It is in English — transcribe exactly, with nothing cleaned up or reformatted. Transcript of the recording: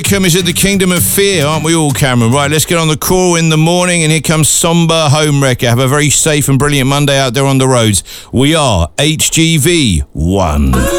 Come is it the Kingdom of Fear, aren't we all, Cameron? Right, let's get on the call in the morning, and here comes Somber Homewrecker. Have a very safe and brilliant Monday out there on the roads. We are H G V one.